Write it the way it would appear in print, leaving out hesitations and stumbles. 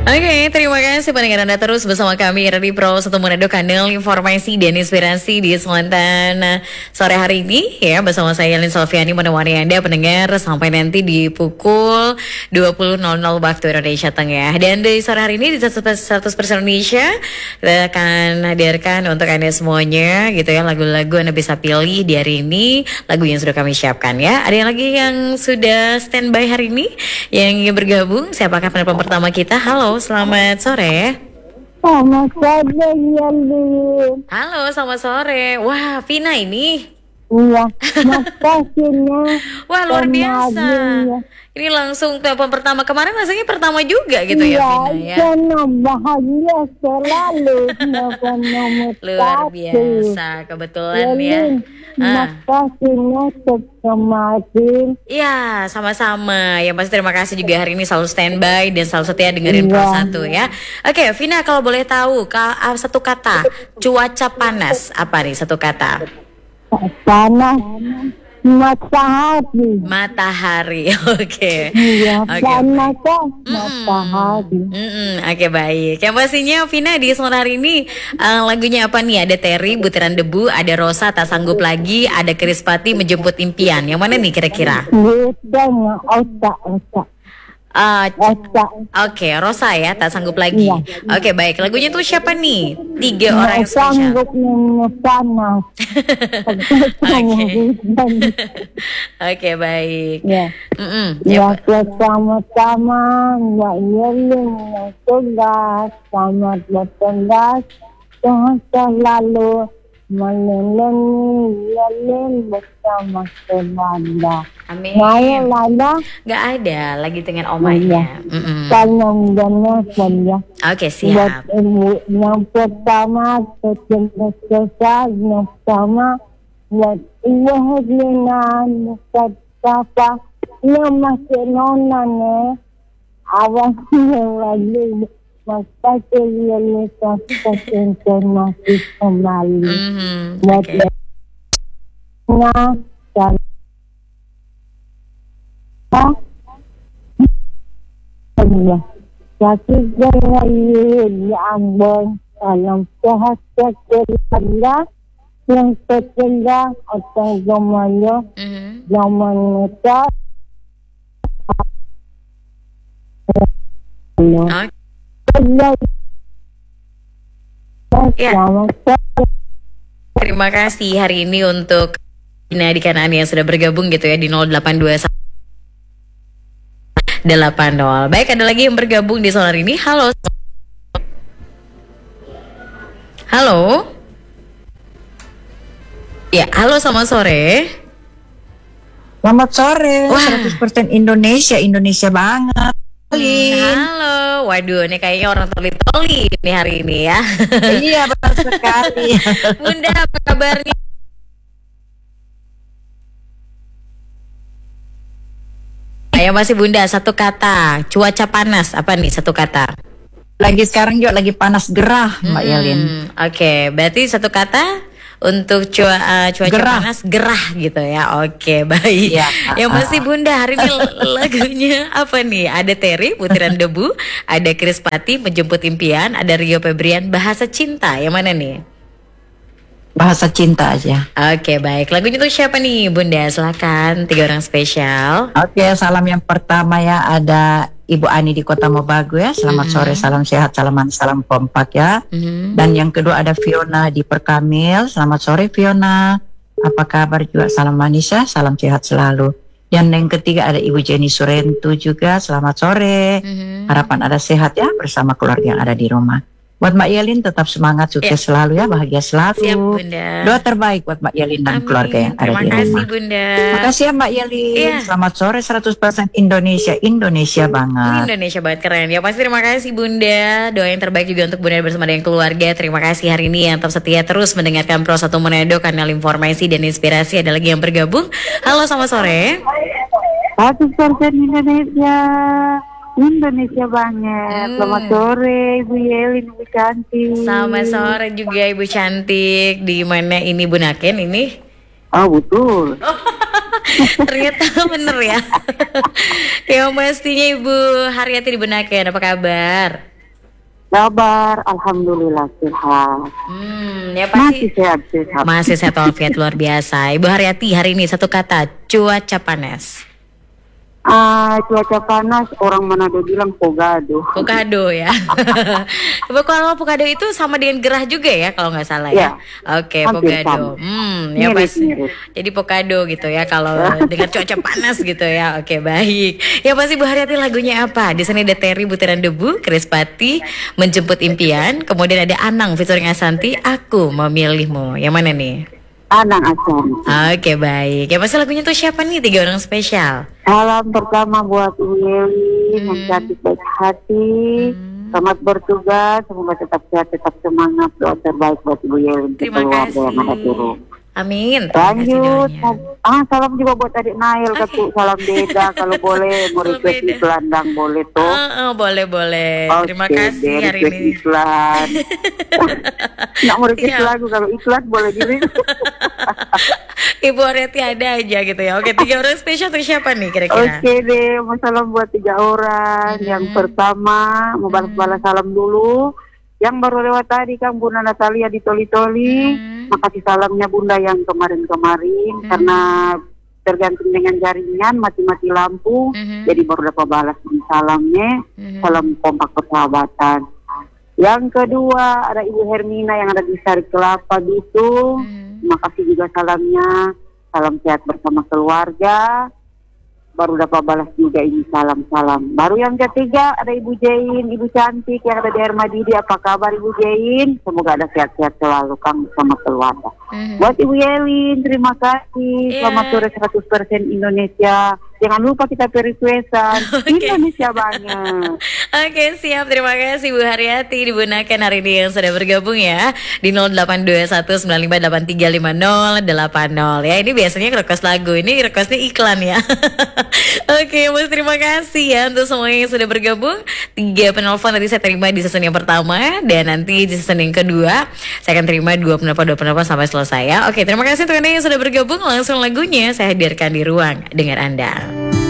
Oke, terima kasih pendengar Anda terus bersama kami di Pro 1 Manado, kanal informasi dan inspirasi di Selatan sore hari ini ya, bersama saya Lin Solviani menemani Anda pendengar sampai nanti di pukul 20.00 waktu Indonesia Tengah. Dan di sore hari ini di 100% Indonesia kita akan hadirkan untuk Anda semuanya gitu ya, lagu-lagu Anda bisa pilih di hari ini, lagu yang sudah kami siapkan ya. Ada yang lagi yang sudah standby hari ini yang ingin bergabung? Siapakah penelpon pertama kita? Halo, selamat sore. Selamat sore, Yelin. Halo, selamat sore. Wah, Vina ini. Iya, makasihnya. Wah, luar biasa. Ini langsung telepon pertama. Kemarin rasanya pertama juga gitu ya, Vina ya. Iya, bahagia selalu. Luar biasa, kebetulan ya. Makasihnya kemarin. Iya, sama-sama. Ya pasti terima kasih juga hari ini selalu standby dan selalu setia dengerin Pro 1 ya. Oke, Vina, kalau boleh tahu satu kata, cuaca panas apa nih satu kata? Panas, matahari. Matahari, oke. Iya, Oke, panas matahari. Oke, baik. Yang pastinya Vina di sore hari ini lagunya apa nih? Ada Terry, Butiran Debu, ada Rosa, Tak Sanggup Lagi, ada Krispati, Menjemput Impian. Yang mana nih kira-kira? Bedanya otak. Oke, Rosa ya, Tak Sanggup Lagi. Iya. Oke, baik. Lagunya tuh siapa nih? 3 orang yang spesial. Sanggup panas. Oke, baik. Ya. Ya, Ya, sama-sama Mbak Yelin yang tugas. Selamat bertugas. Tuhan selalu melindungi Yelin bersama keluarga. amin. Saya Lada, Gak ada, lagi dengan omanya. tolong jangan saja. Oke, Buat siap. ibu yang pertama, terima kasih yang pertama. Buat ibu Herlina, buat siapa yang masih nonton awas yang lagi. Maka kalian bisa informasi kembali. Buat Oke. dan jadi jangan diambil dalam sehat keluarga yang tertinggal atau zamannya zaman kita. Ya. Terima kasih hari ini untuk Vina di kanan yang sudah bergabung gitu ya di 0821 80. Baik, ada lagi yang bergabung di sore ini. Halo. Halo. Ya, halo, selamat sore. Selamat sore, Wah. 100% Indonesia banget. Halo, waduh, ini kayaknya orang toli-toli nih hari ini ya. Iya, benar sekali. Bunda, apa kabarnya? Ya masih Bunda, satu kata, cuaca panas, apa nih satu kata? Lagi sekarang juga lagi panas gerah, Mbak Yelin. Oke, berarti satu kata untuk cuaca Gerah. panas, gerah gitu ya. Oke, baik. Iya. Yang pasti Bunda hari ini lagunya apa nih? Ada Terry, Butiran Debu, ada Krispati, Menjemput Impian, ada Rio Febrian, Bahasa Cinta. Yang mana nih? Bahasa cinta aja. Oke, baik. Lagunya tuh siapa nih Bunda? Silakan, 3 orang spesial. Oke, salam yang pertama ya ada Ibu Ani di Kota Mobagu ya. Selamat sore, salam sehat, salam kompak ya. Dan yang kedua ada Fiona di Perkamil. Selamat sore Fiona. Apa kabar juga? Salam manis ya, salam sehat selalu. Dan yang ketiga ada Ibu Jenny Surentu juga. Selamat sore. Harapan ada sehat ya bersama keluarga yang ada di rumah. Buat Mbak Yelin tetap semangat, sukses selalu ya, bahagia selalu. Siap, Bunda. Doa terbaik buat Mbak Yelin dan keluarga yang ada Terima di kasih rumah. Bunda. Makasih ya Mbak Yelin. Iya. Selamat sore 100% Indonesia banget. Indonesia banget, keren ya. Pasti terima kasih Bunda. Doa yang terbaik juga untuk Bunda bersama dengan keluarga. Terima kasih hari ini yang tetap setia terus mendengarkan Pro 1 Manado, kanal informasi dan inspirasi. Ada lagi yang bergabung. Halo, selamat sore. 100% Indonesia banget. Selamat sore Ibu Yelin, Ibu cantik. Selamat sore juga Ibu cantik. Di mana ini Bu Naken ini? Oh betul. Ternyata bener ya. Yang pastinya Ibu Haryati di Benaken, apa kabar? Kabar, alhamdulillah sehat. Ya pasti Masih sehat-sehat. masih sehat walafiat luar biasa. Ibu Haryati hari ini satu kata, cuaca panas. Cuaca panas, orang Manado bilang pogado. Pokado ya. Ibu, kalau Pokado itu sama dengan gerah juga ya kalau nggak salah ya. Oke, hampir Pokado. sama. Ya pasti. Mirip-mirip. Jadi Pokado gitu ya kalau dengan cuaca panas gitu ya. Oke, baik. Ya pasti Bu Haryati lagunya apa? Di sini ada Terry Butiran Debu, Krispati, Menjemput Impian, kemudian ada Anang featuring Asanti, Aku Memilihmu. Yang mana nih? Anang Asan. Oke, baik. Ya pasti lagunya tuh siapa nih? 3 orang spesial. Salam pertama buat Ibu Yeli, yang cantik baik hati. Selamat bertugas, semoga tetap sehat, tetap semangat. Doa terbaik buat Ibu Yeli untuk Terima keluarga kasih. yang ada di rumah. Amin. Terima kasih Lanjut, doanya. salam juga buat adik Nail, Katu. Salam beda kalau boleh, mau Salam request beda. iklan dang boleh tuh. Boleh. Terima Oke, kasih deh, hari request ini. iklan. Nggak mau request Iya. lagu, kalau iklan boleh diri. Ibu Haryati ada aja gitu ya. Oke, 3 orang spesial tuh siapa nih kira-kira? Oke deh, mau salam buat 3 orang. Yang pertama, mau balas-balas salam dulu. Yang baru lewat tadi kan Bunda Natalia di Toli-Toli. Makasih salamnya Bunda yang kemarin-kemarin. Karena tergantung dengan jaringan, mati-mati lampu. Jadi baru dapat balas ini salamnya. Salam kompak persahabatan. Yang kedua, ada Ibu Hermina yang ada di Sari Kelapa gitu. Makasih juga salamnya. Salam sehat bersama keluarga. Baru dapat balas juga ini salam-salam. Baru yang ketiga ada Ibu Jain, Ibu cantik yang ada di Hermadidi. Apa kabar Ibu Jain? Semoga ada sehat-sehat selalu Kang sama keluarga. Buat Ibu Yelin, terima kasih. Selamat sore 100% Indonesia. Jangan lupa kita requestan Indonesia banyak. Oke, siap. Terima kasih Bu Haryati di Bunaken hari ini yang sudah bergabung ya di 082195835080 ya. Ini biasanya request lagu, ini requestnya iklan ya. Oke, Mas, terima kasih ya untuk semuanya yang sudah bergabung. 3 penelpon tadi saya terima di season yang pertama, dan nanti di season yang kedua saya akan terima 2 penelpon sampai selesai ya. Oke, terima kasih untuk Anda yang sudah bergabung. Langsung lagunya saya hadirkan di ruang dengan Anda.